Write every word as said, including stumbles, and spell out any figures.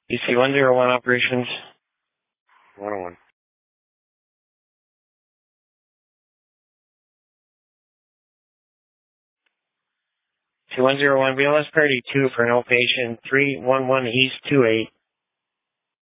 E C one zero one operations. one oh one. two one zero one, B L S priority two for an outpatient three one one East two eight.